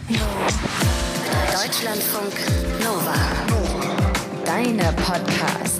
Deutschlandfunk Nova. Deine Podcasts.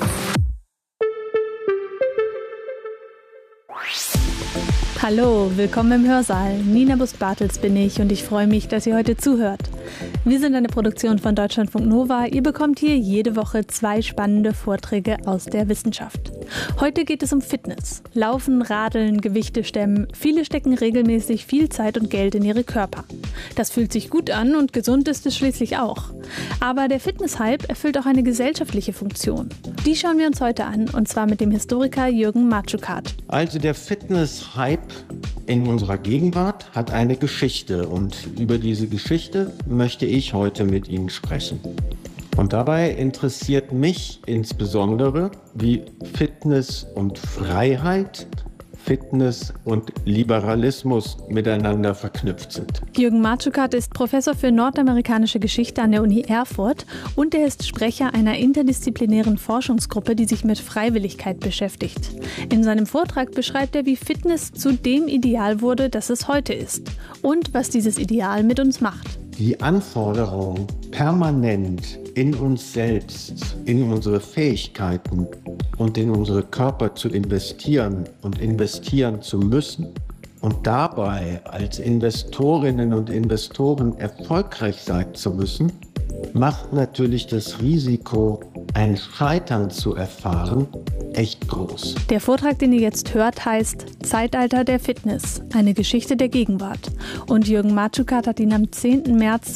Hallo, willkommen im Hörsaal. Nina Bust-Bartels bin ich und ich freue mich, dass ihr heute zuhört. Wir sind eine Produktion von Deutschlandfunk Nova. Ihr bekommt hier jede Woche 2 spannende Vorträge aus der Wissenschaft. Heute geht es um Fitness. Laufen, Radeln, Gewichte stemmen. Viele stecken regelmäßig viel Zeit und Geld in ihre Körper. Das fühlt sich gut an und gesund ist es schließlich auch. Aber der Fitness-Hype erfüllt auch eine gesellschaftliche Funktion. Die schauen wir uns heute an, und zwar mit dem Historiker Jürgen Matschukat. Also der Fitness-Hype in unserer Gegenwart hat eine Geschichte, und über diese Geschichte möchte ich heute mit Ihnen sprechen. Und dabei interessiert mich insbesondere, wie Fitness und Freiheit, Fitness und Liberalismus miteinander verknüpft sind. Jürgen Matschukat ist Professor für nordamerikanische Geschichte an der Uni Erfurt und er ist Sprecher einer interdisziplinären Forschungsgruppe, die sich mit Freiwilligkeit beschäftigt. In seinem Vortrag beschreibt er, wie Fitness zu dem Ideal wurde, das es heute ist und was dieses Ideal mit uns macht. Die Anforderung, permanent in uns selbst, in unsere Fähigkeiten und in unsere Körper zu investieren und investieren zu müssen und dabei als Investorinnen und Investoren erfolgreich sein zu müssen, macht natürlich das Risiko, ein Scheitern zu erfahren, echt groß. Der Vortrag, den ihr jetzt hört, heißt Zeitalter der Fitness, eine Geschichte der Gegenwart. Und Jürgen Matschukat hat ihn am 10. März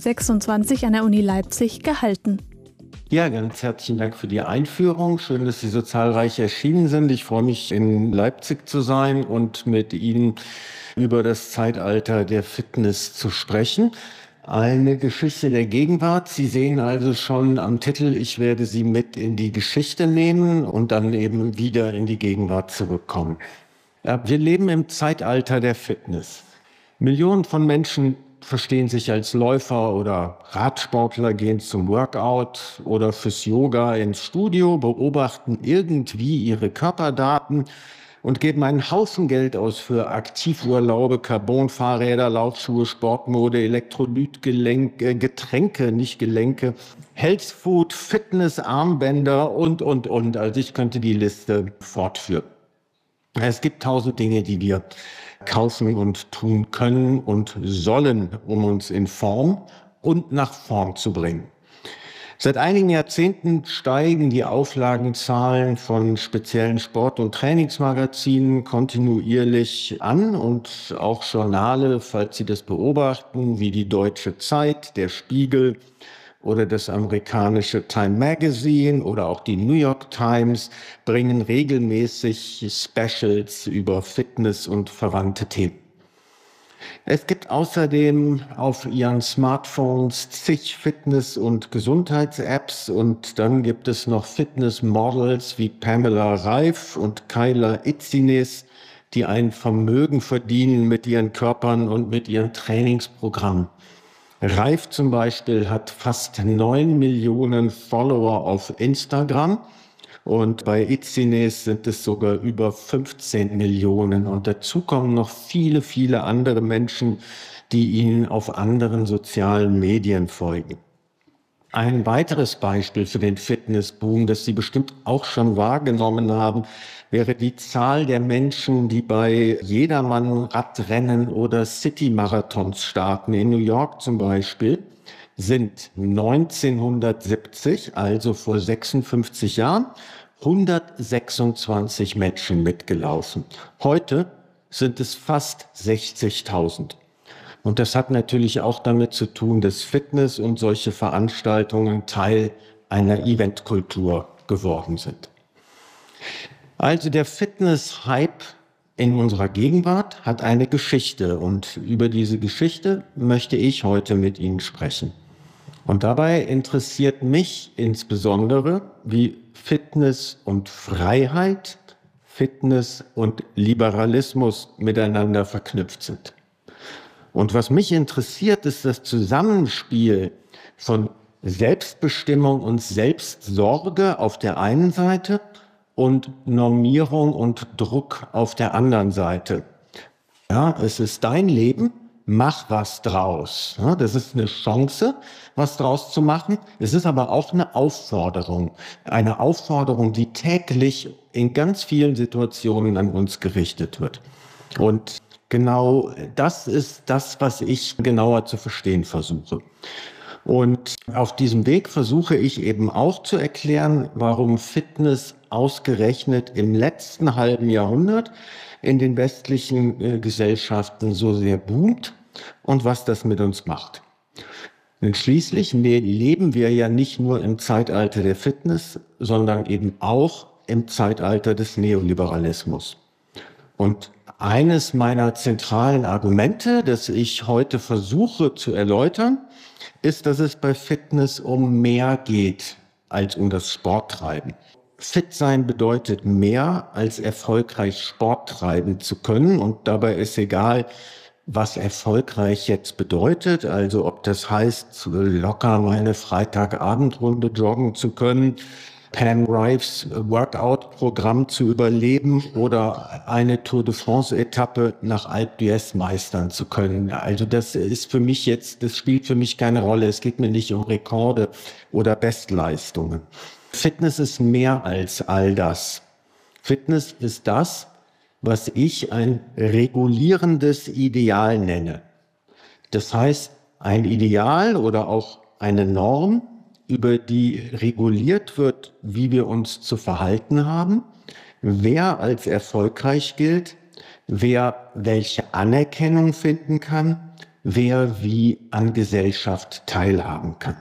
2026 an der Uni Leipzig gehalten. Ja, ganz herzlichen Dank für die Einführung. Schön, dass Sie so zahlreich erschienen sind. Ich freue mich, in Leipzig zu sein und mit Ihnen über das Zeitalter der Fitness zu sprechen. Eine Geschichte der Gegenwart. Sie sehen also schon am Titel, ich werde Sie mit in die Geschichte nehmen und dann eben wieder in die Gegenwart zurückkommen. Wir leben im Zeitalter der Fitness. Millionen von Menschen verstehen sich als Läufer oder Radsportler, gehen zum Workout oder fürs Yoga ins Studio, beobachten irgendwie ihre Körperdaten und geben einen Haufen Geld aus für Aktivurlaube, Carbonfahrräder, Laufschuhe, Sportmode, Elektrolytgelenke, Getränke, nicht Gelenke, Health Food, Fitness, Armbänder und. Also ich könnte die Liste fortführen. Es gibt 1000 Dinge, die wir kaufen und tun können und sollen, um uns in Form und nach Form zu bringen. Seit einigen Jahrzehnten steigen die Auflagenzahlen von speziellen Sport- und Trainingsmagazinen kontinuierlich an und auch Journale, falls Sie das beobachten, wie die Deutsche Zeit, der Spiegel oder das amerikanische Time Magazine oder auch die New York Times bringen regelmäßig Specials über Fitness und verwandte Themen. Es gibt außerdem auf Ihren Smartphones zig Fitness- und Gesundheits-Apps und dann gibt es noch Fitness-Models wie Pamela Reif und Kayla Itzines, die ein Vermögen verdienen mit ihren Körpern und mit ihren Trainingsprogrammen. Reif zum Beispiel hat fast 9 Millionen Follower auf Instagram. Und bei Itzines sind es sogar über 15 Millionen. Und dazu kommen noch viele, viele andere Menschen, die ihnen auf anderen sozialen Medien folgen. Ein weiteres Beispiel für den Fitnessboom, das Sie bestimmt auch schon wahrgenommen haben, wäre die Zahl der Menschen, die bei Jedermann-Radrennen oder City-Marathons starten. In New York zum Beispiel sind 1970, also vor 56 Jahren, 126 Menschen mitgelaufen. Heute sind es fast 60.000. Und das hat natürlich auch damit zu tun, dass Fitness und solche Veranstaltungen Teil einer Eventkultur geworden sind. Also der Fitness-Hype in unserer Gegenwart hat eine Geschichte und über diese Geschichte möchte ich heute mit Ihnen sprechen. Und dabei interessiert mich insbesondere, wie Fitness und Freiheit, Fitness und Liberalismus miteinander verknüpft sind. Und was mich interessiert, ist das Zusammenspiel von Selbstbestimmung und Selbstsorge auf der einen Seite und Normierung und Druck auf der anderen Seite. Ja, es ist dein Leben mach was draus. Ja, das ist eine Chance, was draus zu machen. Es ist aber auch eine Aufforderung, die täglich in ganz vielen Situationen an uns gerichtet wird. Und genau das ist das, was ich genauer zu verstehen versuche. Und auf diesem Weg versuche ich eben auch zu erklären, warum Fitness ausgerechnet im letzten halben Jahrhundert in den westlichen Gesellschaften so sehr boomt und was das mit uns macht. Denn schließlich leben wir ja nicht nur im Zeitalter der Fitness, sondern eben auch im Zeitalter des Neoliberalismus. Und eines meiner zentralen Argumente, das ich heute versuche zu erläutern, ist, dass es bei Fitness um mehr geht als um das Sporttreiben. Fit sein bedeutet mehr, als erfolgreich Sport treiben zu können. Und dabei ist egal, was erfolgreich jetzt bedeutet. Also ob das heißt, locker meine Freitagabendrunde joggen zu können, Pam Rives Workout-Programm zu überleben oder eine Tour de France-Etappe nach Alpe d'Huez meistern zu können. Also das spielt für mich keine Rolle. Es geht mir nicht um Rekorde oder Bestleistungen. Fitness ist mehr als all das. Fitness ist das, was ich ein regulierendes Ideal nenne. Das heißt, ein Ideal oder auch eine Norm, über die reguliert wird, wie wir uns zu verhalten haben, wer als erfolgreich gilt, wer welche Anerkennung finden kann, wer wie an Gesellschaft teilhaben kann.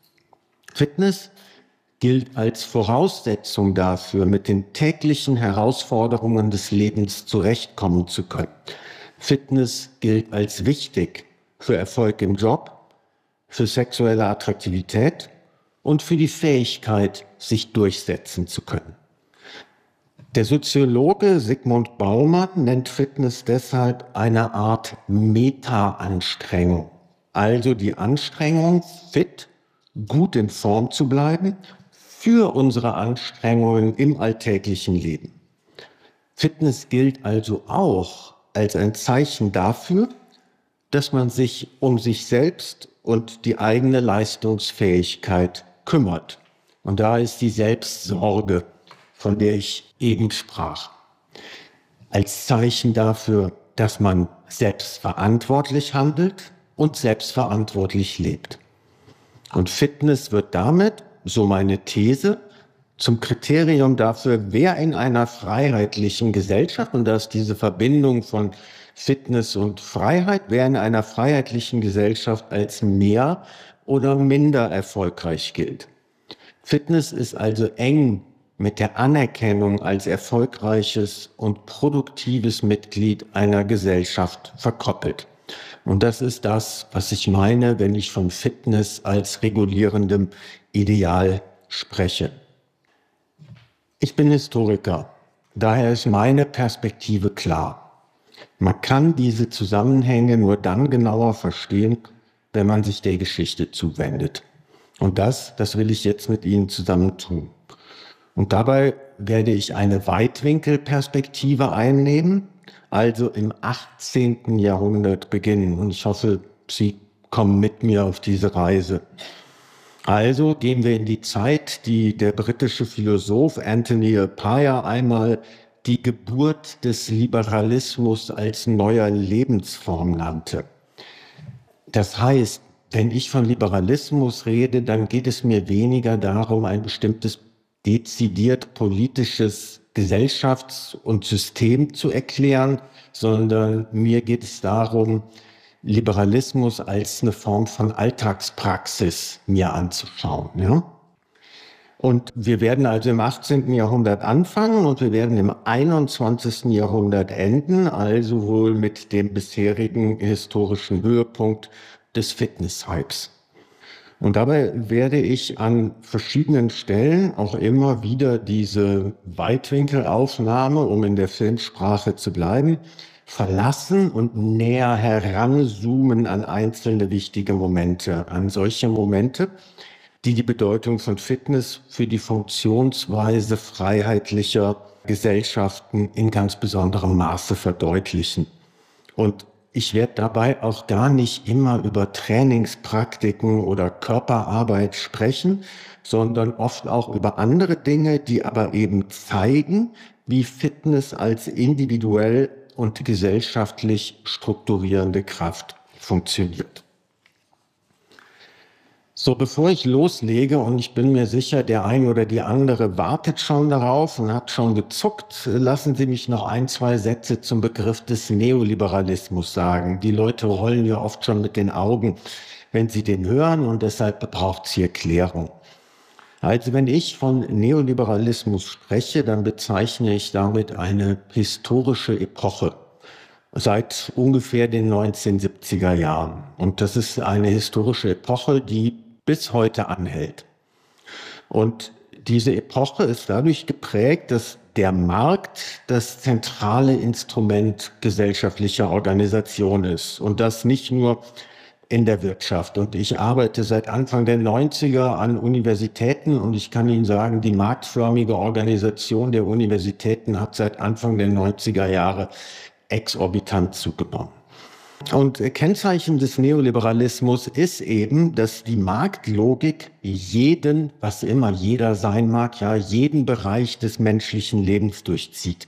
Fitness gilt als Voraussetzung dafür, mit den täglichen Herausforderungen des Lebens zurechtkommen zu können. Fitness gilt als wichtig für Erfolg im Job, für sexuelle Attraktivität und für die Fähigkeit, sich durchsetzen zu können. Der Soziologe Zygmunt Bauman nennt Fitness deshalb eine Art Meta-Anstrengung. Also die Anstrengung, fit, gut in Form zu bleiben, für unsere Anstrengungen im alltäglichen Leben. Fitness gilt also auch als ein Zeichen dafür, dass man sich um sich selbst und die eigene Leistungsfähigkeit kümmert. Und da ist die Selbstsorge, von der ich eben sprach, als Zeichen dafür, dass man selbstverantwortlich handelt und selbstverantwortlich lebt. Und Fitness wird damit, so meine These, zum Kriterium dafür, wer in einer freiheitlichen Gesellschaft, und da ist diese Verbindung von Fitness und Freiheit, wer in einer freiheitlichen Gesellschaft als mehr oder minder erfolgreich gilt. Fitness ist also eng mit der Anerkennung als erfolgreiches und produktives Mitglied einer Gesellschaft verkoppelt. Und das ist das, was ich meine, wenn ich von Fitness als regulierendem Ideal spreche. Ich bin Historiker, daher ist meine Perspektive klar. Man kann diese Zusammenhänge nur dann genauer verstehen, wenn man sich der Geschichte zuwendet. Und das will ich jetzt mit Ihnen zusammen tun. Und dabei werde ich eine Weitwinkelperspektive einnehmen, also im 18. Jahrhundert beginnen. Und ich hoffe, Sie kommen mit mir auf diese Reise. Also gehen wir in die Zeit, die der britische Philosoph Anthony Appiah einmal die Geburt des Liberalismus als neuer Lebensform nannte. Das heißt, wenn ich von Liberalismus rede, dann geht es mir weniger darum, ein bestimmtes dezidiert politisches Gesellschafts- und System zu erklären, sondern mir geht es darum, Liberalismus als eine Form von Alltagspraxis mir anzuschauen. Ja? Und wir werden also im 18. Jahrhundert anfangen und wir werden im 21. Jahrhundert enden, also wohl mit dem bisherigen historischen Höhepunkt des Fitness-Hypes. Und dabei werde ich an verschiedenen Stellen auch immer wieder diese Weitwinkelaufnahme, um in der Filmsprache zu bleiben, verlassen und näher heranzoomen an einzelne wichtige Momente, an solche Momente, die die Bedeutung von Fitness für die Funktionsweise freiheitlicher Gesellschaften in ganz besonderem Maße verdeutlichen. Und ich werde dabei auch gar nicht immer über Trainingspraktiken oder Körperarbeit sprechen, sondern oft auch über andere Dinge, die aber eben zeigen, wie Fitness als individuell und gesellschaftlich strukturierende Kraft funktioniert. So, bevor ich loslege, und ich bin mir sicher, der ein oder die andere wartet schon darauf und hat schon gezuckt, lassen Sie mich noch 1, 2 Sätze zum Begriff des Neoliberalismus sagen. Die Leute rollen ja oft schon mit den Augen, wenn sie den hören, und deshalb braucht es hier Klärung. Also wenn ich von Neoliberalismus spreche, dann bezeichne ich damit eine historische Epoche seit ungefähr den 1970er Jahren. Und das ist eine historische Epoche, die bis heute anhält. Und diese Epoche ist dadurch geprägt, dass der Markt das zentrale Instrument gesellschaftlicher Organisation ist. Und das nicht nur in der Wirtschaft. Und ich arbeite seit Anfang der 90er an Universitäten, und ich kann Ihnen sagen, die marktförmige Organisation der Universitäten hat seit Anfang der 90er Jahre exorbitant zugenommen. Und Kennzeichen des Neoliberalismus ist eben, dass die Marktlogik jeden, was immer jeder sein mag, ja, jeden Bereich des menschlichen Lebens durchzieht.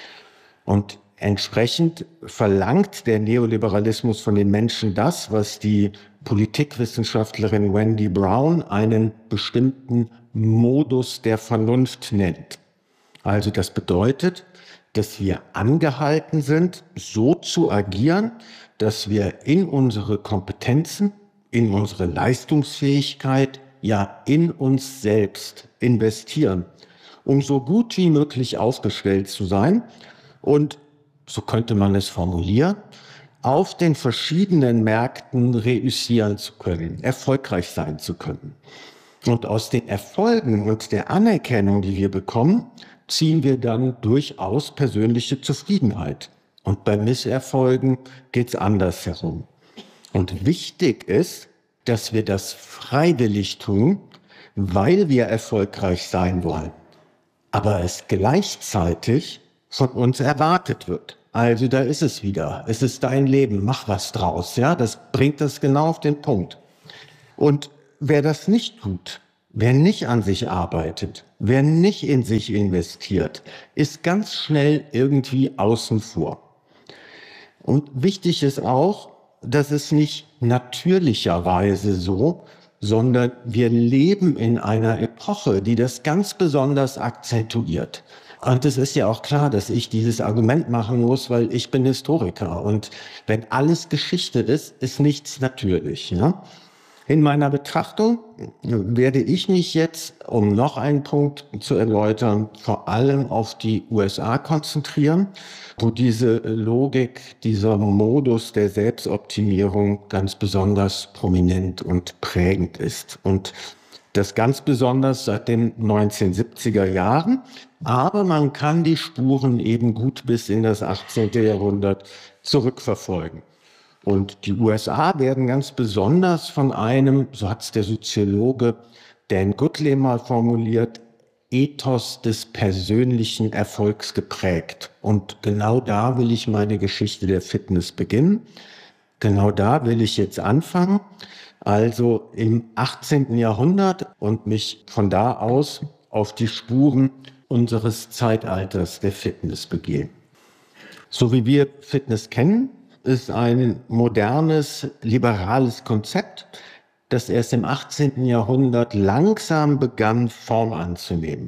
Und entsprechend verlangt der Neoliberalismus von den Menschen das, was die Politikwissenschaftlerin Wendy Brown einen bestimmten Modus der Vernunft nennt. Also das bedeutet, dass wir angehalten sind, so zu agieren, dass wir in unsere Kompetenzen, in unsere Leistungsfähigkeit, ja in uns selbst investieren, um so gut wie möglich aufgestellt zu sein und, so könnte man es formulieren, auf den verschiedenen Märkten reüssieren zu können, erfolgreich sein zu können. Und aus den Erfolgen und der Anerkennung, die wir bekommen, ziehen wir dann durchaus persönliche Zufriedenheit. Und bei Misserfolgen geht es anders herum. Und wichtig ist, dass wir das freiwillig tun, weil wir erfolgreich sein wollen. Aber es gleichzeitig von uns erwartet wird. Also da ist es wieder. Es ist dein Leben, mach was draus. Ja, das bringt das genau auf den Punkt. Und wer das nicht tut, wer nicht an sich arbeitet, wer nicht in sich investiert, ist ganz schnell irgendwie außen vor. Und wichtig ist auch, dass es nicht natürlicherweise so, sondern wir leben in einer Epoche, die das ganz besonders akzentuiert. Und es ist ja auch klar, dass ich dieses Argument machen muss, weil ich bin Historiker. Und wenn alles Geschichte ist, ist nichts natürlich. Ja? In meiner Betrachtung werde ich mich jetzt, um noch einen Punkt zu erläutern, vor allem auf die USA konzentrieren, wo diese Logik, dieser Modus der Selbstoptimierung ganz besonders prominent und prägend ist. Und das ganz besonders seit den 1970er Jahren. Aber man kann die Spuren eben gut bis in das 18. Jahrhundert zurückverfolgen. Und die USA werden ganz besonders von einem, so hat es der Soziologe Dan Goodley mal formuliert, Ethos des persönlichen Erfolgs geprägt. Und genau da will ich meine Geschichte der Fitness beginnen. Genau da will ich jetzt anfangen. Also im 18. Jahrhundert und mich von da aus auf die Spuren unseres Zeitalters der Fitness begeben. So wie wir Fitness kennen, ist ein modernes, liberales Konzept, das erst im 18. Jahrhundert langsam begann, Form anzunehmen.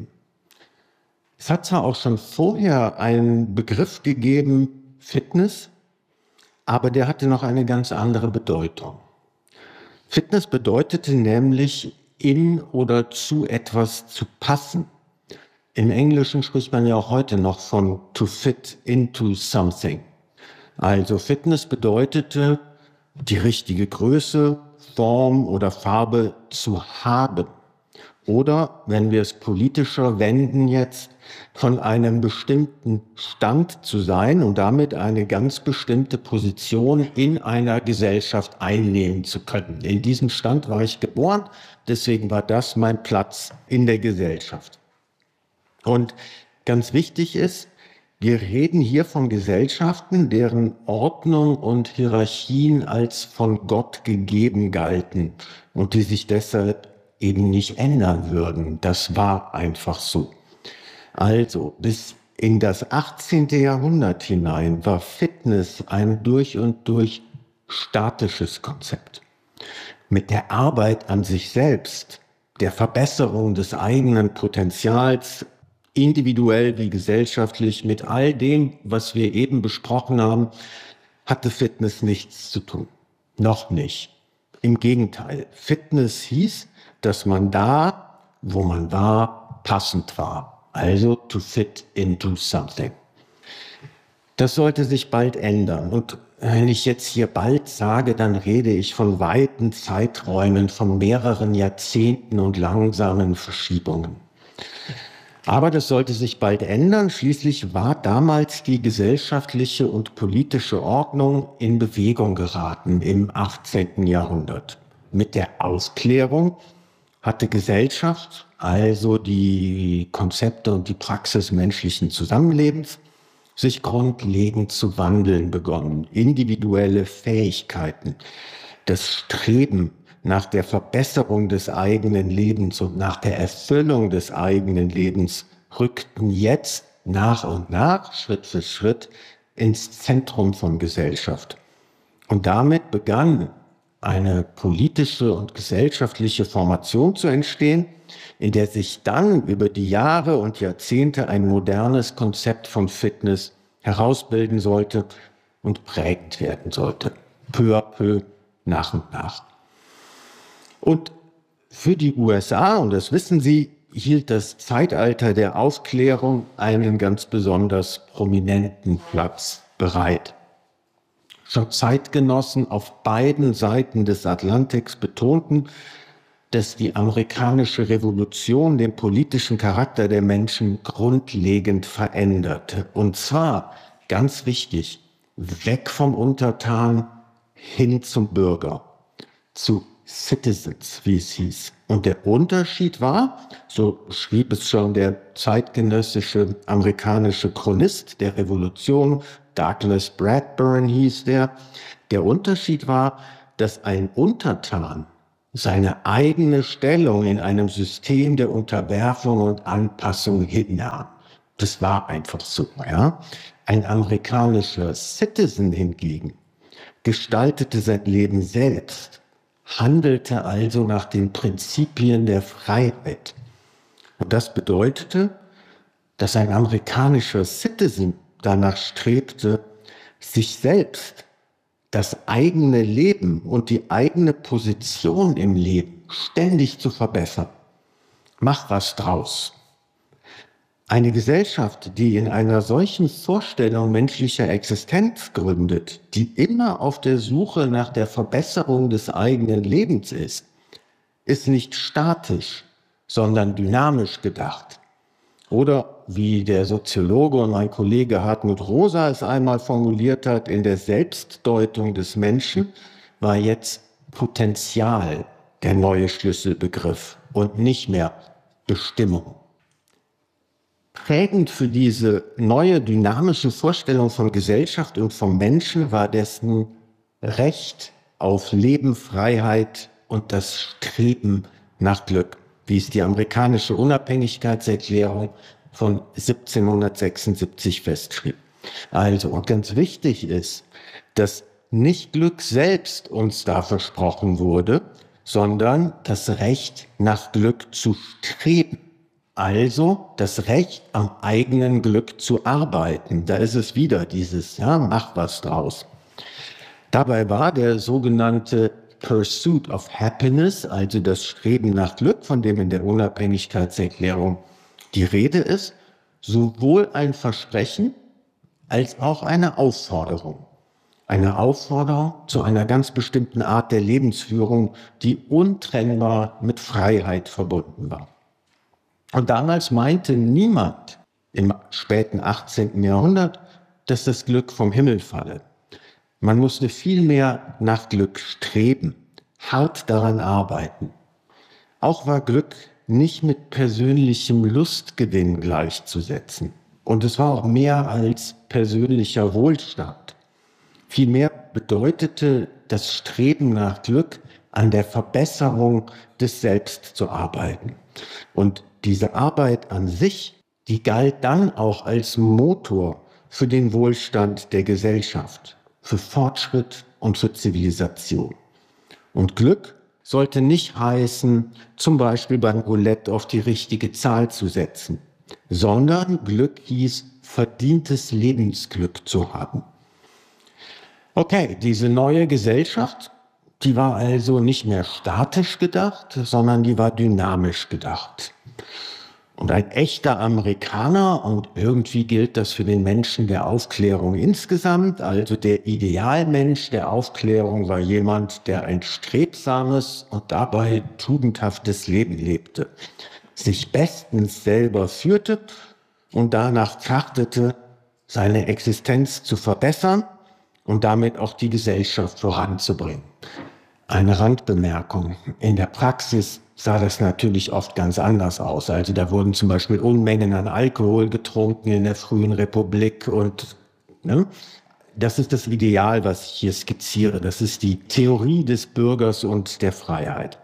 Es hat zwar auch schon vorher einen Begriff gegeben, Fitness, aber der hatte noch eine ganz andere Bedeutung. Fitness bedeutete nämlich, in oder zu etwas zu passen. Im Englischen spricht man ja auch heute noch von to fit into something. Also Fitness bedeutete, die richtige Größe, Form oder Farbe zu haben. Oder, wenn wir es politischer wenden jetzt, von einem bestimmten Stand zu sein und damit eine ganz bestimmte Position in einer Gesellschaft einnehmen zu können. In diesem Stand war ich geboren, deswegen war das mein Platz in der Gesellschaft. Und ganz wichtig ist, Wir reden hier von Gesellschaften, deren Ordnung und Hierarchien als von Gott gegeben galten und die sich deshalb eben nicht ändern würden. Das war einfach so. Also bis in das 18. Jahrhundert hinein war Fitness ein durch und durch statisches Konzept. Mit der Arbeit an sich selbst, der Verbesserung des eigenen Potenzials, individuell wie gesellschaftlich, mit all dem, was wir eben besprochen haben, hatte Fitness nichts zu tun. Noch nicht. Im Gegenteil, Fitness hieß, dass man da, wo man war, passend war. Also to fit into something. Das sollte sich bald ändern. Und wenn ich jetzt hier bald sage, dann rede ich von weiten Zeiträumen, von mehreren Jahrzehnten und langsamen Verschiebungen. Aber das sollte sich bald ändern. Schließlich war damals die gesellschaftliche und politische Ordnung in Bewegung geraten im 18. Jahrhundert. Mit der Aufklärung hatte Gesellschaft, also die Konzepte und die Praxis menschlichen Zusammenlebens, sich grundlegend zu wandeln begonnen. Individuelle Fähigkeiten, das Streben nach der Verbesserung des eigenen Lebens und nach der Erfüllung des eigenen Lebens rückten jetzt nach und nach, Schritt für Schritt, ins Zentrum von Gesellschaft. Und damit begann eine politische und gesellschaftliche Formation zu entstehen, in der sich dann über die Jahre und Jahrzehnte ein modernes Konzept von Fitness herausbilden sollte und prägend werden sollte. Peu à peu, nach und nach. Und für die USA, und das wissen Sie, hielt das Zeitalter der Aufklärung einen ganz besonders prominenten Platz bereit. Schon Zeitgenossen auf beiden Seiten des Atlantiks betonten, dass die amerikanische Revolution den politischen Charakter der Menschen grundlegend veränderte. Und zwar, ganz wichtig, weg vom Untertan hin zum Bürger, zu Citizens, wie es hieß. Und der Unterschied war, so schrieb es schon der zeitgenössische amerikanische Chronist der Revolution, Douglas Bradburn hieß der Unterschied war, dass ein Untertan seine eigene Stellung in einem System der Unterwerfung und Anpassung hinnahm. Das war einfach so, ja. Ein amerikanischer Citizen hingegen gestaltete sein Leben selbst, handelte also nach den Prinzipien der Freiheit. Und das bedeutete, dass ein amerikanischer Citizen danach strebte, sich selbst, das eigene Leben und die eigene Position im Leben ständig zu verbessern. Mach was draus. Eine Gesellschaft, die in einer solchen Vorstellung menschlicher Existenz gründet, die immer auf der Suche nach der Verbesserung des eigenen Lebens ist nicht statisch, sondern dynamisch gedacht. Oder wie der Soziologe und mein Kollege Hartmut Rosa es einmal formuliert hat, in der Selbstdeutung des Menschen war jetzt Potenzial der neue Schlüsselbegriff und nicht mehr Bestimmung. Prägend für diese neue dynamische Vorstellung von Gesellschaft und vom Menschen war dessen Recht auf Leben, Freiheit und das Streben nach Glück, wie es die amerikanische Unabhängigkeitserklärung von 1776 festschrieb. Also, und ganz wichtig ist, dass nicht Glück selbst uns da versprochen wurde, sondern das Recht nach Glück zu streben. Also das Recht am eigenen Glück zu arbeiten. Da ist es wieder dieses, ja, mach was draus. Dabei war der sogenannte Pursuit of Happiness, also das Streben nach Glück, von dem in der Unabhängigkeitserklärung die Rede ist, sowohl ein Versprechen als auch eine Aufforderung. Eine Aufforderung zu einer ganz bestimmten Art der Lebensführung, die untrennbar mit Freiheit verbunden war. Und damals meinte niemand im späten 18. Jahrhundert, dass das Glück vom Himmel falle. Man musste vielmehr nach Glück streben, hart daran arbeiten. Auch war Glück nicht mit persönlichem Lustgewinn gleichzusetzen. Und es war auch mehr als persönlicher Wohlstand. Vielmehr bedeutete das Streben nach Glück, an der Verbesserung des Selbst zu arbeiten. Und diese Arbeit an sich, die galt dann auch als Motor für den Wohlstand der Gesellschaft, für Fortschritt und für Zivilisation. Und Glück sollte nicht heißen, zum Beispiel beim Roulette auf die richtige Zahl zu setzen, sondern Glück hieß, verdientes Lebensglück zu haben. Okay, diese neue Gesellschaft, die war also nicht mehr statisch gedacht, sondern die war dynamisch gedacht. Und ein echter Amerikaner, und irgendwie gilt das für den Menschen der Aufklärung insgesamt, also der Idealmensch der Aufklärung war jemand, der ein strebsames und dabei tugendhaftes Leben lebte, sich bestens selber führte und danach trachtete, seine Existenz zu verbessern und damit auch die Gesellschaft voranzubringen. Eine Randbemerkung. In der Praxis sah das natürlich oft ganz anders aus. Also da wurden zum Beispiel Unmengen an Alkohol getrunken in der frühen Republik und das ist das Ideal, was ich hier skizziere. Das ist die Theorie des Bürgers und der Freiheit.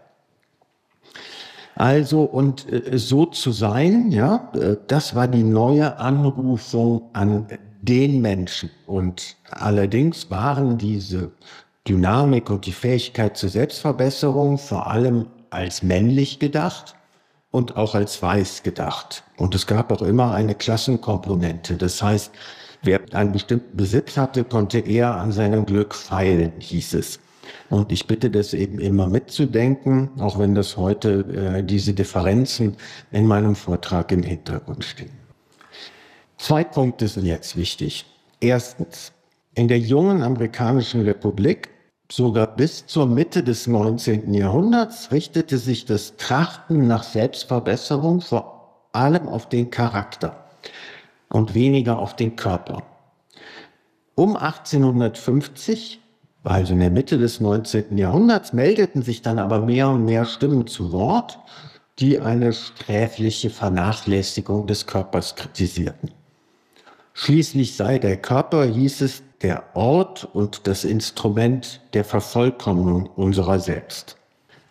Also und so zu sein, ja, das war die neue Anrufung an den Menschen. Und allerdings waren diese Dynamik und die Fähigkeit zur Selbstverbesserung vor allem als männlich gedacht und auch als weiß gedacht. Und es gab auch immer eine Klassenkomponente. Das heißt, wer einen bestimmten Besitz hatte, konnte eher an seinem Glück feilen, hieß es. Und ich bitte das eben immer mitzudenken, auch wenn das heute diese Differenzen in meinem Vortrag im Hintergrund stehen. 2 Punkte sind jetzt wichtig. Erstens, in der jungen amerikanischen Republik, sogar bis zur Mitte des 19. Jahrhunderts, richtete sich das Trachten nach Selbstverbesserung vor allem auf den Charakter und weniger auf den Körper. Um 1850, also in der Mitte des 19. Jahrhunderts, meldeten sich dann aber mehr und mehr Stimmen zu Wort, die eine sträfliche Vernachlässigung des Körpers kritisierten. Schließlich sei der Körper, hieß es, der Ort und das Instrument der Vervollkommnung unserer selbst.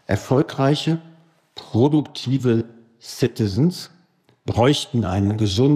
Erfolgreiche, produktive Citizens bräuchten einen gesunden